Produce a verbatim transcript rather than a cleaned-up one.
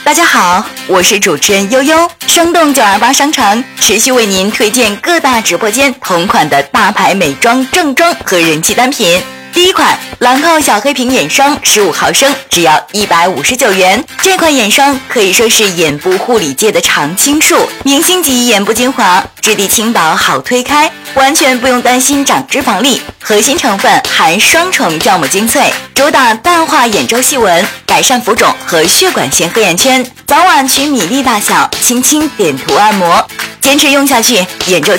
大家好，我是主持人悠悠，生动九二八商城持续为您推荐各大直播间同款的大牌美妆正装和人气单品。第一款兰蔻小黑瓶眼霜十五毫升，只要一百五十九元。这款眼霜可以说是眼部护理界的常青树，明星级眼部精华，质地轻薄好推开，完全不用担心长脂肪粒。核心成分含双重酵母精粹，主打淡化眼周细纹，改善浮肿和血管性黑眼圈，早晚取米粒大小，轻轻点涂按摩，坚持用下去，眼周